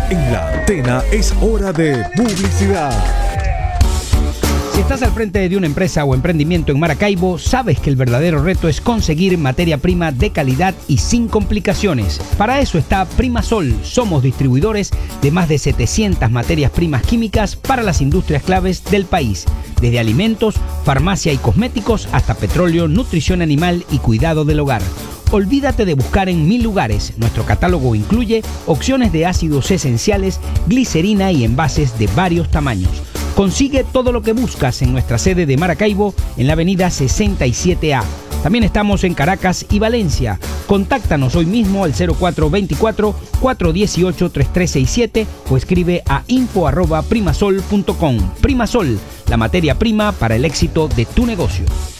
En La Antena es hora de publicidad. Si estás al frente de una empresa o emprendimiento en Maracaibo, sabes que el verdadero reto es conseguir materia prima de calidad y sin complicaciones. Para eso está Primasol. Somos distribuidores de más de 700 materias primas químicas para las industrias claves del país. Desde alimentos, farmacia y cosméticos hasta petróleo, nutrición animal y cuidado del hogar. Olvídate de buscar en 1000 lugares. Nuestro catálogo incluye opciones de ácidos esenciales, glicerina y envases de varios tamaños. Consigue todo lo que buscas en nuestra sede de Maracaibo, en la avenida 67A. También estamos en Caracas y Valencia. Contáctanos hoy mismo al 0424-418-3367 o escribe a info@primasol.com. Primasol, la materia prima para el éxito de tu negocio.